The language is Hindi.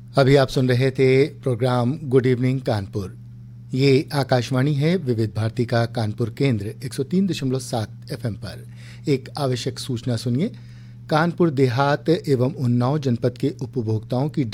अभी आप सुन रहे थे प्रोग्राम गुड इवनिंग कानपुर। ये आकाशवाणी है विविध भारती का कानपुर केंद्र 103.7 एफएम पर। एक आवश्यक सूचना सुनिए। कानपुर देहात एवं उन्नाव जनपद के उपभोक्ताओं की